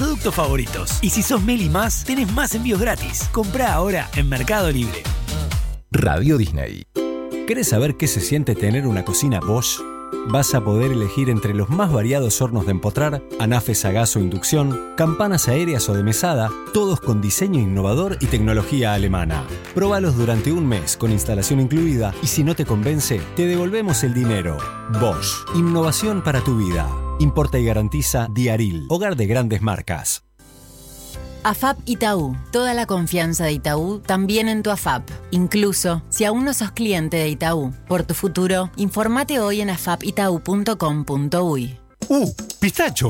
productos favoritos. Y si sos Meli Más, tenés más envíos gratis. Comprá ahora en Mercado Libre. Radio Disney. ¿Querés saber qué se siente tener una cocina Bosch? Vas a poder elegir entre los más variados hornos de empotrar, anafes a gas o inducción, campanas aéreas o de mesada, todos con diseño innovador y tecnología alemana. Próbalos durante un mes con instalación incluida y si no te convence, te devolvemos el dinero. Bosch. Innovación para tu vida. Importa y garantiza Diaril, hogar de grandes marcas. AFAP Itaú. Toda la confianza de Itaú también en tu AFAP. Incluso si aún no sos cliente de Itaú. Por tu futuro, informate hoy en afapitau.com.uy. Pistacho.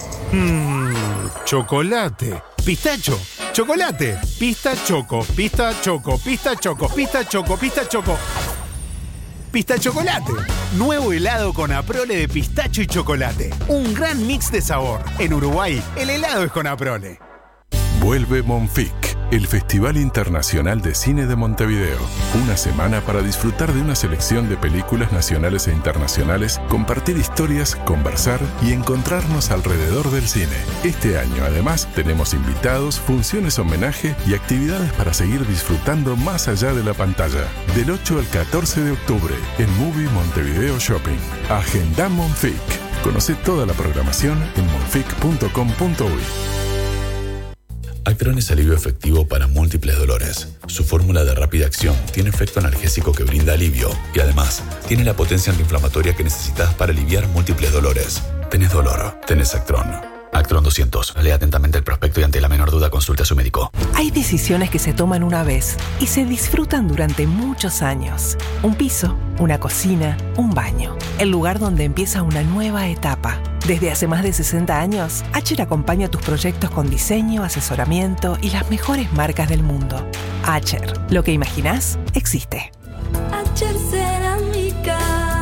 Chocolate. Pistacho. Chocolate. Pista choco. Pista choco. Pista choco. Pista choco. Pista choco. Pista chocolate. Nuevo helado con Aprole de pistacho y chocolate. Un gran mix de sabor. En Uruguay, el helado es con Aprole. Vuelve Monfic, el Festival Internacional de Cine de Montevideo. Una semana para disfrutar de una selección de películas nacionales e internacionales, compartir historias, conversar y encontrarnos alrededor del cine. Este año, además, tenemos invitados, funciones homenaje y actividades para seguir disfrutando más allá de la pantalla. Del 8 al 14 de octubre, en Movie Montevideo Shopping. Agenda Monfic. Conoce toda la programación en monfic.com.uy. Actron es alivio efectivo para múltiples dolores. Su fórmula de rápida acción tiene efecto analgésico que brinda alivio y además tiene la potencia antiinflamatoria que necesitas para aliviar múltiples dolores. Tenés dolor, tenés Actron. Actron 200. Lea atentamente el prospecto y ante la menor duda consulte a su médico. Hay decisiones que se toman una vez y se disfrutan durante muchos años. Un piso, una cocina, un baño. El lugar donde empieza una nueva etapa. Desde hace más de 60 años, Acher acompaña tus proyectos con diseño, asesoramiento y las mejores marcas del mundo. Acher, lo que imaginás, existe. Acher Cerámica.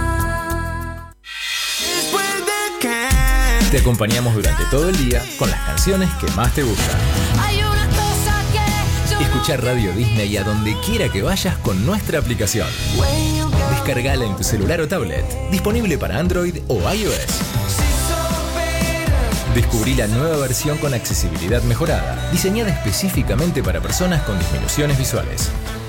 Te acompañamos durante todo el día con las canciones que más te gustan. Hay una cosa que Escuchar Radio Disney a donde quiera que vayas con nuestra aplicación. Descargala en tu celular o tablet. Disponible para Android o iOS. Descubrí la nueva versión con accesibilidad mejorada, diseñada específicamente para personas con disminuciones visuales.